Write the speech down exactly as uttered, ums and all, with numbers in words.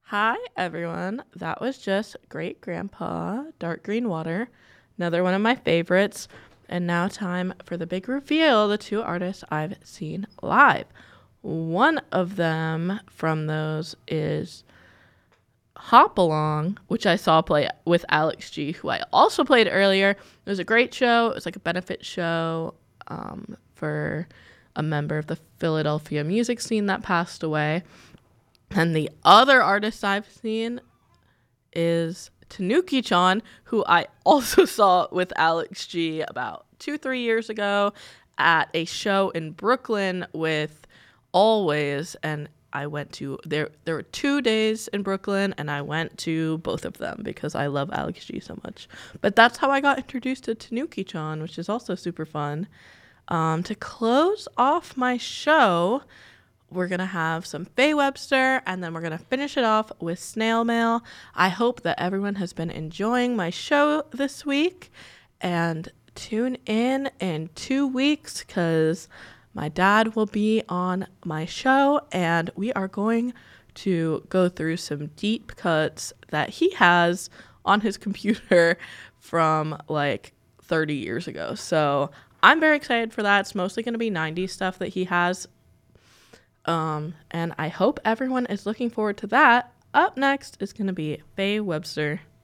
Hi, everyone. That was just Great Grandpa, Dark Green Water, another one of my favorites. And now, time for the big reveal the two artists I've seen live. One of them from those is Hop Along, which I saw play with Alex G, who I also played earlier. It was a great show. It was like a benefit show um, for a member of the Philadelphia music scene that passed away. And the other artist I've seen is Tanuki-chan, who I also saw with Alex G about two, three years ago at a show in Brooklyn with Always. And I went to, there There were two days in Brooklyn, and I went to both of them because I love Alex G so much. But that's how I got introduced to Tanuki-chan, which is also super fun. Um, to close off my show, we're going to have some Faye Webster, and then we're going to finish it off with Snail Mail. I hope that everyone has been enjoying my show this week, and tune in in two weeks because my dad will be on my show, and we are going to go through some deep cuts that he has on his computer from like thirty years ago. So I'm very excited for that. It's mostly going to be nineties stuff that he has. Um, and I hope everyone is looking forward to that. Up next is going to be Faye Webster.